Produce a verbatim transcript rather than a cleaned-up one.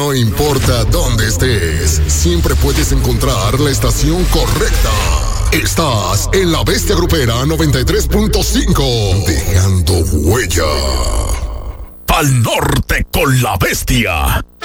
No importa dónde estés, siempre puedes encontrar la estación correcta. Estás en La Bestia Grupera noventa y tres punto cinco, dejando huella. Pal norte con La Bestia.